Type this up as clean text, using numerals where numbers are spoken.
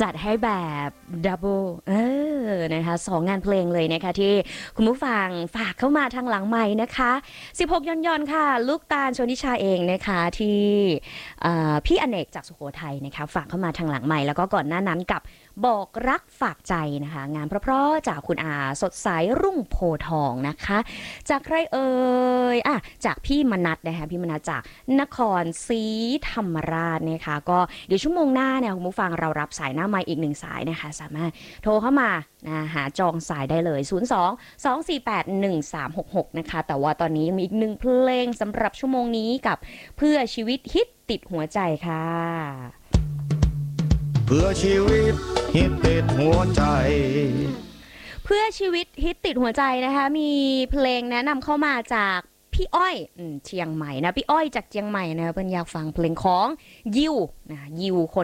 จัดให้แบบดับเบิลนะคะ2งานเพลงเลยนะคะที่คุณผู้ฟังฝากเข้ามาทางหลังไมค์นะคะ16ย่อนค่ะลูกตาลชนิชาเองนะคะที่พี่อเนกจากสุโขทัยนะคะฝากเข้ามาทางหลังไมค์แล้วก็ก่อนหน้านั้นกับบอกรักฝากใจนะคะงานเพราะๆจากคุณอาสดใสรุ่งโพทองนะคะจากใครเอ่ยจากพี่มนัสนะคะพี่มนัสจากนครศรีธรรมราชนะคะก็เดี๋ยวชั่วโมงหน้าเนี่ยคุณผู้ฟังเรารับสายหน้าไมค์อีก1สายนะคะสามารถโทรเข้ามาหาจองสายได้เลย02-248-1366นะคะแต่ว่าตอนนี้มีอีก1เพลงสำหรับชั่วโมงนี้กับเพื่อชีวิตฮิตติดหัวใจค่ะเพื่อชีวิตฮิตติดหัวใจเพื่อชีวิตฮิตติดหัวใจนะคะมีเพลงแนะนำเข้ามาจากพี่อ้อยเชียงใหม่นะพี่อ้อยจากเชียงใหม่นะเพิ่นอยากฟังเพลงของยิวคน